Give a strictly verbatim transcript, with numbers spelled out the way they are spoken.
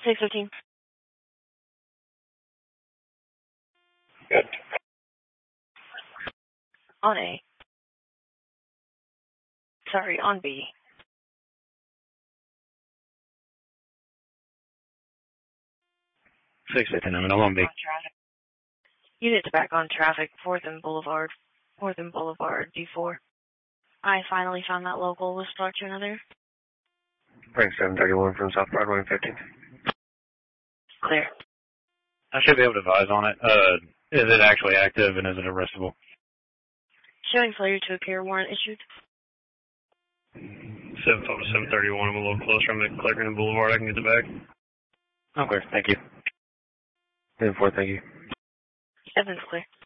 six fifteen. Good. On A. Sorry, on B. six fifteen, I'm on B. Units back on traffic, fourth and Boulevard. fourth and Boulevard, D four. I finally found that local. We'll start to another. Bring seven thirty-one from South Broadway and fifteen. Clear. I should be able to advise on it. Uh, is it actually active and is it arrestable? Showing failure to appear, warrant issued. seven five seven thirty-one, I'm a little closer. I'm at Cleveland Boulevard. I can get the back. Okay, thank you. ten four, thank you. Seven's clear.